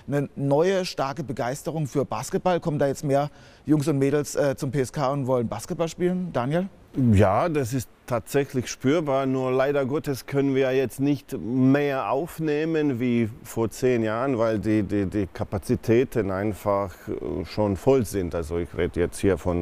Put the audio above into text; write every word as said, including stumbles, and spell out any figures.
eine neue, starke Begeisterung für Basketball? Kommen da jetzt mehr Jungs und Mädels äh, zum P S K und wollen Basketball spielen? Daniel? Ja, das ist tatsächlich spürbar, nur leider Gottes können wir jetzt nicht mehr aufnehmen wie vor zehn Jahren, weil die, die, die Kapazitäten einfach schon voll sind. Also ich rede jetzt hier von